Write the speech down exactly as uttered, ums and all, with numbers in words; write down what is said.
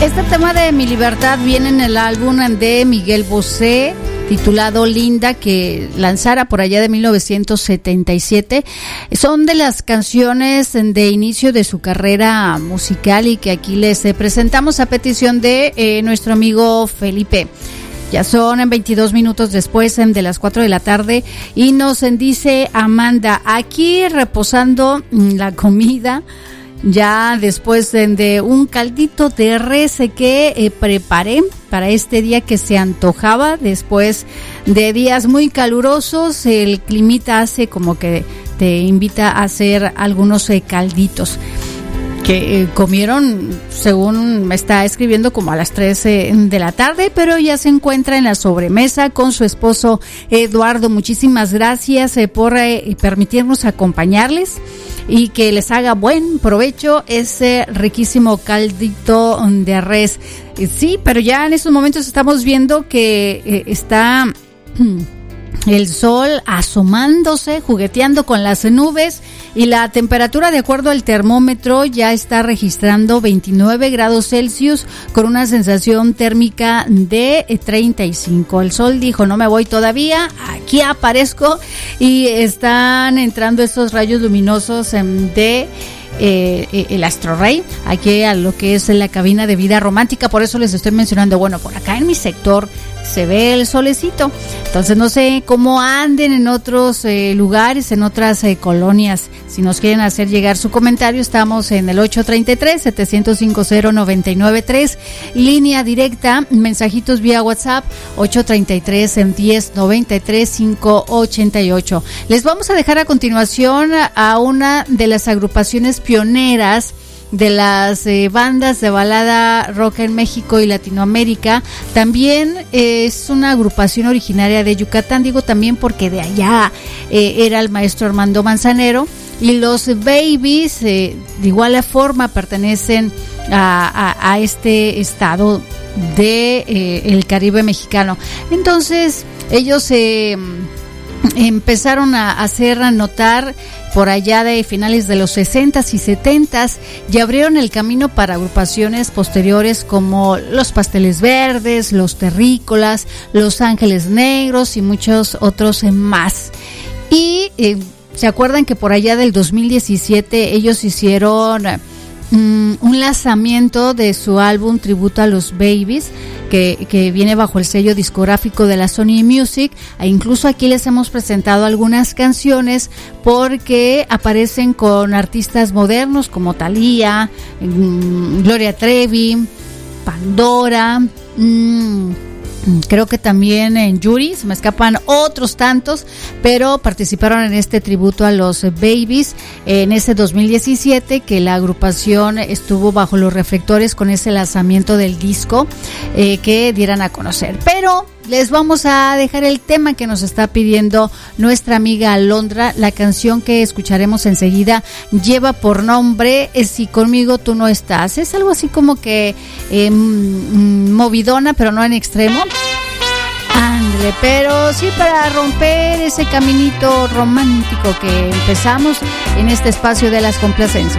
Este tema de Mi Libertad viene en el álbum de Miguel Bosé, titulado Linda, que lanzara por allá de mil novecientos setenta y siete. Son de las canciones de inicio de su carrera musical y que aquí les presentamos a petición de eh, nuestro amigo Felipe. Ya son veintidós minutos después de las cuatro de la tarde y nos dice Amanda, aquí reposando la comida, ya después de, de un caldito de res que eh, preparé para este día que se antojaba, después de días muy calurosos, el climita hace como que te invita a hacer algunos eh, calditos. Que eh, comieron, según me está escribiendo, como a las tres eh, de la tarde, pero ya se encuentra en la sobremesa con su esposo Eduardo. Muchísimas gracias eh, por eh, permitirnos acompañarles y que les haga buen provecho ese riquísimo caldito de res. Eh, sí, pero ya en estos momentos estamos viendo que eh, está el sol asomándose, jugueteando con las nubes, y la temperatura, de acuerdo al termómetro, ya está registrando veintinueve grados Celsius con una sensación térmica de treinta y cinco. El sol dijo, no me voy todavía, aquí aparezco, y están entrando estos rayos luminosos de Eh, el Astro Rey aquí a lo que es la cabina de Vida Romántica. Por eso les estoy mencionando, bueno, por acá en mi sector se ve el solecito, entonces no sé cómo anden en otros eh, lugares, en otras eh, colonias. Si nos quieren hacer llegar su comentario, estamos en el ocho treinta y tres, setecientos cincuenta, noventa y nueve tres, línea directa, mensajitos vía WhatsApp ocho treinta y tres, diez noventa y tres, quinientos ochenta y ocho. Les vamos a dejar a continuación a una de las agrupaciones pioneras de las eh, bandas de balada rock en México y Latinoamérica. También eh, es una agrupación originaria de Yucatán, digo también porque de allá eh, era el maestro Armando Manzanero, y los Babies eh, de igual forma pertenecen a, a, a este estado de eh, el Caribe mexicano. Entonces ellos eh, empezaron a hacer notar por allá de finales de los sesentas y setentas, y abrieron el camino para agrupaciones posteriores como Los Pasteles Verdes, Los Terrícolas, Los Ángeles Negros y muchos otros más. Y eh, se acuerdan que por allá del dos mil diecisiete ellos hicieron um, un lanzamiento de su álbum tributo a los Babies, que, que viene bajo el sello discográfico de la Sony Music, e incluso aquí les hemos presentado algunas canciones porque aparecen con artistas modernos como Thalía, mmm, Gloria Trevi, Pandora, mmm, creo que también en Yuri, se me escapan otros tantos, pero participaron en este tributo a los Babies en ese dos mil diecisiete, que la agrupación estuvo bajo los reflectores con ese lanzamiento del disco eh, que dieran a conocer. Pero les vamos a dejar el tema que nos está pidiendo nuestra amiga Alondra. La canción que escucharemos enseguida lleva por nombre Si conmigo tú no estás. Es algo así como que eh, movidona, pero no en extremo. Ándale, pero sí para romper ese caminito romántico que empezamos en este espacio de las complacencias.